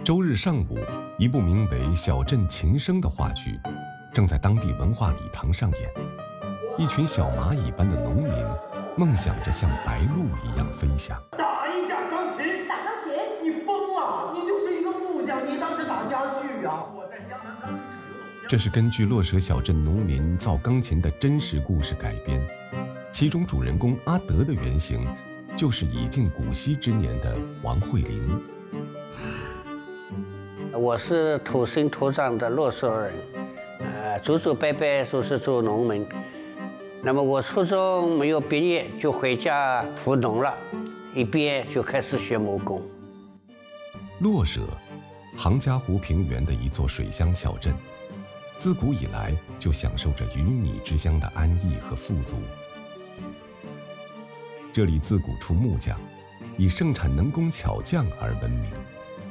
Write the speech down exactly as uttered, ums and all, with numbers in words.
周日上午，一部名为《小镇琴声》的话剧，正在当地文化礼堂上演。一群小蚂蚁般的农民，梦想着像白鹭一样飞翔。 打一架钢琴， 打钢琴？ 你疯了！你就是一个木匠，你当是打家具啊！我在江南钢琴厂游泳。 这是根据落蛇小镇农民造钢琴的真实故事改编，其中主人公阿德的原型，就是已近古稀之年的王慧林。 我是土生土长的洛蛇人，呃，祖祖辈辈都是做农民。那么我初中没有毕业就回家务农了，一毕业就开始学木工。 洛蛇，杭嘉湖平原的一座水乡小镇，自古以来就享受着鱼米之乡的安逸和富足。这里自古出木匠，以盛产能工巧匠而闻名。